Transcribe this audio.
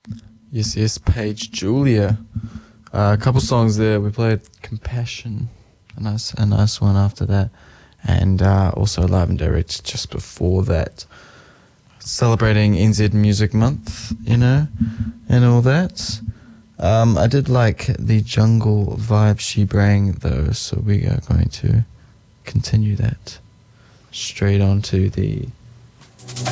Yes, yes, Paige Julia. A couple songs there. We played Compassion, a nice one after that, and also Live and Direct just before that. Celebrating NZ Music Month, and all that. I did like the jungle vibe she bring though, so we are going to continue that straight on to the